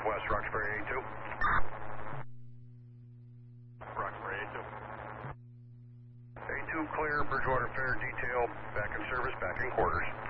Southwest Roxbury A2. Roxbury A2. A2 clear, Bridgewater Fair detail, back in service, back in quarters.